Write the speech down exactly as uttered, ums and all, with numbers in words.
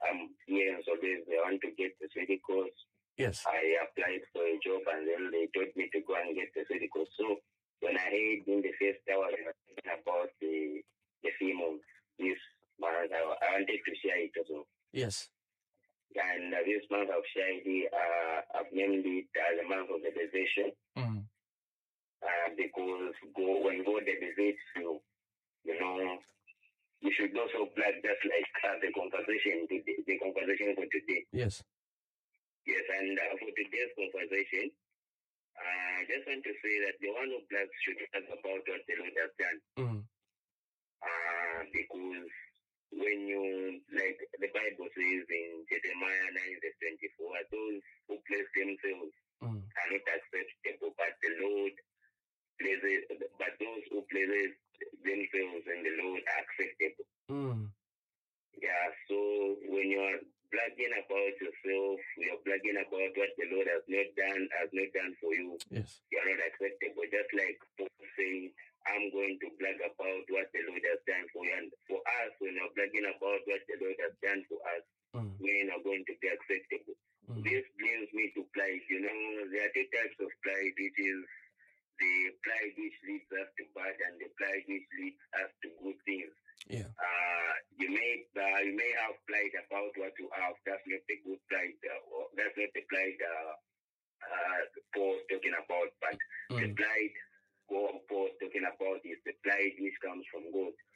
I'm here in Solwezi. I want to get the city course. Yes. I applied for a job and then they told me to go and get the city course. So when I heard in the first hour about the the theme of this month, I, I wanted to share it also. Yes. And uh, this month I've shared it, uh, I've named it as a month of liberation. Mm. Uh, because go, when God elevates you, you know, you should also plan just like uh, the conversation today, the conversation for today. Yes. Yes, and uh, for today's conversation, uh, I just want to say that the one who blacks should talk about what the Lord has done. Mm. Uh, because when you, like the Bible says in Jeremiah nine verse twenty-four, those who place themselves Mm. are not acceptable, but the Lord places, but those who places themselves in the Lord are acceptable. Mm. Yeah, so when you're bragging about yourself, you're bragging about what the Lord has not done, has not done for you, Yes. you're not acceptable. Just like Paul saying, I'm going to brag about what the Lord has done for you. And for us, when you're bragging about what the Lord has done for us, Mm. we're not going to be acceptable. Mm. This brings me to pride. You know, there are two types of pride, which is the pride which leads us to bad and the pride which leads us to good things. Yeah. Uh, you may uh, you may have pride about what you have. That's not the good pride. Uh, or that's not the pride uh, uh, Paul's talking about. But Mm. the pride Paul Paul's talking about is the pride which comes from God.